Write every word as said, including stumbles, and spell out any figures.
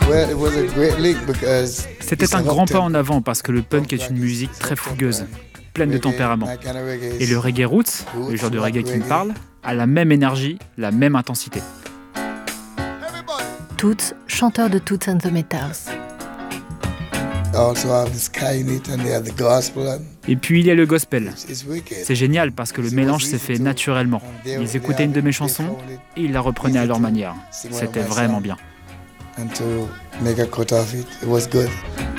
C'était un grand pas en avant parce que le punk est une musique très fougueuse, pleine de tempérament. Et le reggae roots, le genre de reggae qui me parle, a la même énergie, la même intensité. Toots, chanteur de Toots and the Maytals. Et puis il y a le gospel. C'est génial parce que le mélange s'est fait naturellement. Ils écoutaient une de mes chansons et ils la reprenaient à leur manière. C'était vraiment bien. And to make a cut of it, it was good.